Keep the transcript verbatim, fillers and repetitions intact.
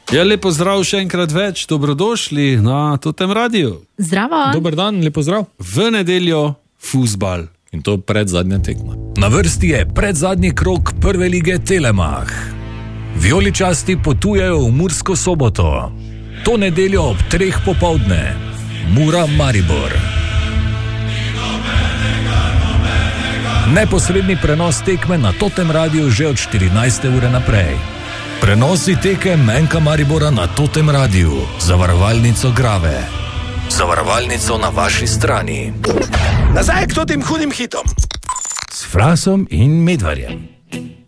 Ja, lepo zdrav še enkrat več, dobrodošli na Totem Radiu. Zdravo. Dober dan, lepo zdrav. V nedeljo fuzbal. In to pred zadnja tekma. Na vrsti je predzadnji krog prve lige Telemach. Vijoličasti potujejo v Mursko Soboto. To nedeljo ob treh popoldne. Mura Maribor. Neposredni prenos tekme na Totem Radiu že od štirinajste ure naprej. Prenosi tekem en ka Maribora na Totem Radiu. Zavarovalnico Grave. Zavarovalnico na vaši strani. Nazaj k tem hudim hitom. S Frasom in Medvarjem.